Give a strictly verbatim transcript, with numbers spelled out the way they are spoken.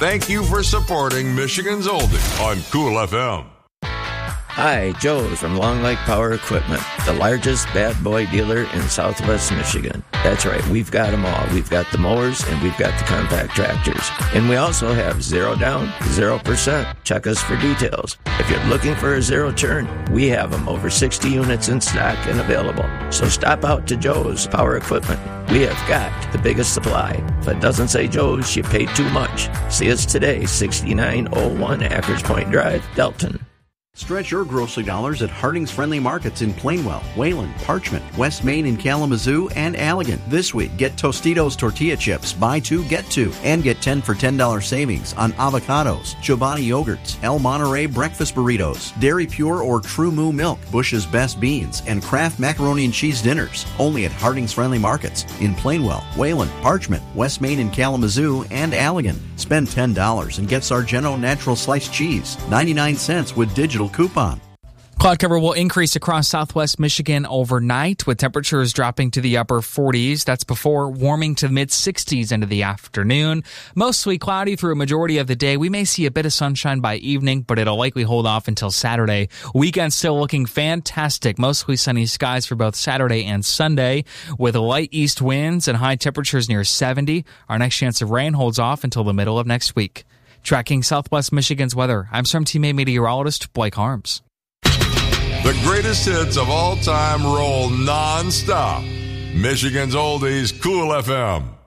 Thank you for supporting Michigan's Oldie on Cool F M. Hi, Joe from Long Lake Power Equipment, the largest bad boy dealer in Southwest Michigan. That's right, we've got them all. We've got the mowers and we've got the compact tractors. And we also have zero down, zero percent. Check us for details. If you're looking for a zero turn, we have them, over sixty units in stock and available. So stop out to Joe's Power Equipment. We have got the biggest supply. If it doesn't say Joe's, you paid too much. See us today, sixty-nine oh one Ackers Point Drive, Delton. Stretch your grocery dollars at Harding's Friendly Markets in Plainwell, Wayland, Parchment, West Main in Kalamazoo, and Allegan. This week, get Tostitos tortilla chips, buy two, get two, and get ten for ten dollars savings on avocados, Chobani yogurts, El Monterey breakfast burritos, Dairy Pure or True Moo milk, Bush's Best beans, and Kraft macaroni and cheese dinners. Only at Harding's Friendly Markets in Plainwell, Wayland, Parchment, West Main in Kalamazoo, and Allegan. Spend ten dollars and get Sargento Natural Sliced Cheese, ninety-nine cents with digital coupon. Cloud cover will increase across southwest Michigan overnight, with temperatures dropping to the upper forties. That's before warming to the mid-sixties into the afternoon. Mostly cloudy through a majority of the day. We may see a bit of sunshine by evening, but it'll likely hold off until Saturday. Weekend still looking fantastic. Mostly sunny skies for both Saturday and Sunday, with light east winds and high temperatures near seventy. Our next chance of rain holds off until the middle of next week. Tracking southwest Michigan's weather, I'm S R M Team A meteorologist Blake Harms. The greatest hits of all time roll non-stop. Michigan's Oldies, Cool F M.